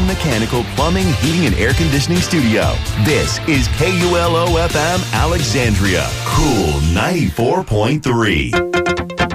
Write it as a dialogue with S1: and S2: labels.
S1: and Mechanical Plumbing, Heating, and Air Conditioning Studio. This is KULO-FM Alexandria. Cool 94.3.